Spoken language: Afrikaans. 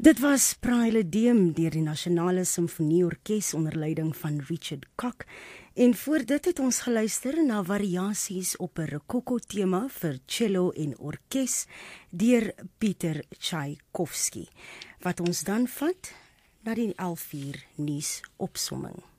Dit was Praeludium deur die Nasionale Simfonieorkes onder leiding van Richard Kok. En voor dit het ons geluister na variasies op 'n Rococo tema vir cello en orkes deur Pieter Tchaikovsky. Wat ons dan vat na die 11:00 nuus opsomming.